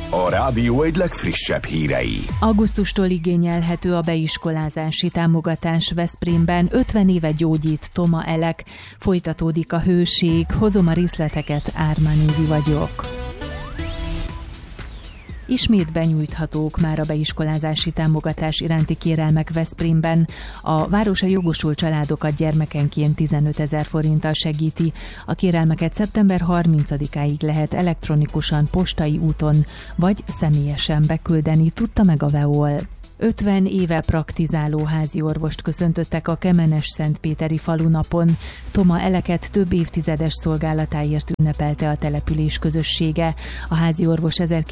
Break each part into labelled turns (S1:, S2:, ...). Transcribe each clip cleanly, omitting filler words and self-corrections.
S1: A rádió egy legfrissebb hírei.
S2: Augusztustól igényelhető a beiskolázási támogatás Veszprémben. 50 éve gyógyít Toma Elek. Folytatódik a hőség. Hozom a részleteket, Ármán Évi vagyok. Ismét benyújthatók már a beiskolázási támogatás iránti kérelmek Veszprémben. A város a jogosult családokat gyermekenként 15 000 forinttal segíti. A kérelmeket szeptember 30-áig lehet elektronikusan, postai úton vagy személyesen beküldeni, tudta meg a VEOL. 50 éve praktizáló házi orvost köszöntöttek a Kemenes-Szentpéteri falunapon. Toma Eleket több évtizedes szolgálatáért ünnepelte a település közössége. A házi orvos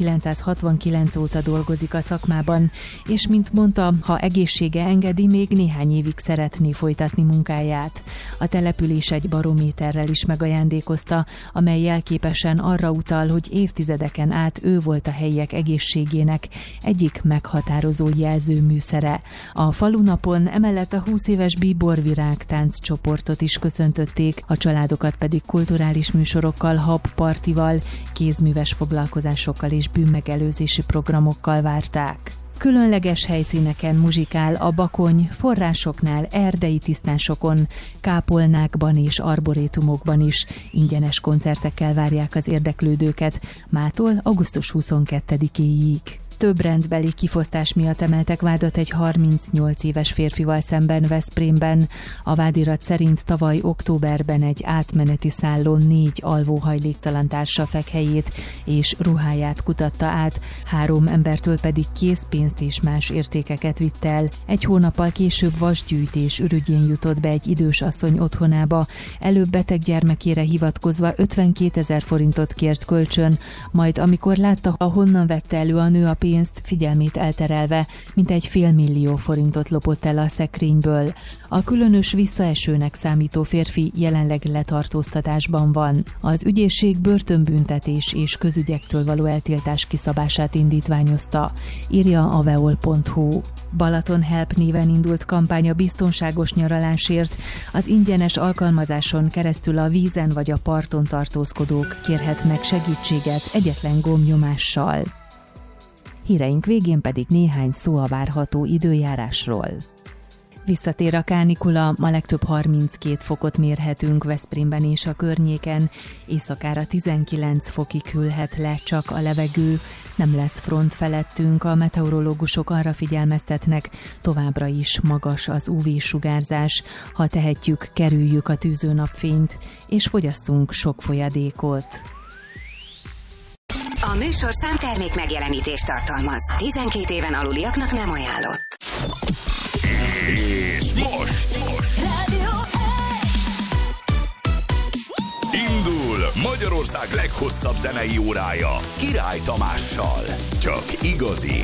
S2: 1969 óta dolgozik a szakmában, és mint mondta, ha egészsége engedi, még néhány évig szeretné folytatni munkáját. A település egy barométerrel is megajándékozta, amely jelképesen arra utal, hogy évtizedeken át ő volt a helyiek egészségének egyik meghatározó jelzőműszere. A falunapon emellett a 20 éves Bíborvirág tánccsoportot is köszöntötték, a családokat pedig kulturális műsorokkal, habpartival, kézműves foglalkozásokkal és bűnmegelőzési programokkal várták. Különleges helyszíneken muzsikál a Bakony, forrásoknál, erdei tisztásokon, kápolnákban és arborétumokban is. Ingyenes koncertekkel várják az érdeklődőket mától augusztus 22-éig. Több rendbeli kifosztás miatt emeltek vádat egy 38 éves férfival szemben Veszprémben. A vádirat szerint tavaly októberben egy átmeneti szállón 4 alvóhajléktalan társa fekhelyét és ruháját kutatta át, 3 embertől pedig készpénzt és más értékeket vitt el. Egy hónappal később vasgyűjtés ürügyén jutott be egy idős asszony otthonába. Előbb beteg gyermekére hivatkozva 52 000 forintot kért kölcsön, majd amikor látta, ahonnan vette elő a nő a pénzt, figyelmét elterelve, mintegy 500 000 forintot lopott el a szekrényből. A különös visszaesőnek számító férfi jelenleg letartóztatásban van. Az ügyészség börtönbüntetés és közügyektől való eltiltás kiszabását indítványozta, írja a veol.hu. Balaton Help néven indult kampány a biztonságos nyaralásért. Az ingyenes alkalmazáson keresztül a vízen vagy a parton tartózkodók kérhetnek segítséget egyetlen gombnyomással. Híreink végén pedig néhány szó a várható időjárásról. Visszatér a kánikula, ma legtöbb 32 fokot mérhetünk Veszprémben és a környéken, éjszakára 19 fokig hűlhet le csak a levegő, nem lesz front felettünk, a meteorológusok arra figyelmeztetnek, továbbra is magas az UV-sugárzás, ha tehetjük, kerüljük a tűző napfényt, és fogyasszunk sok folyadékot.
S3: A műsor számtermék megjelenítést tartalmaz. 12 éven aluliaknak nem ajánlott.
S1: És most
S3: Rádió
S1: indul Magyarország leghosszabb zenei órája Király Tamással. Csak igazi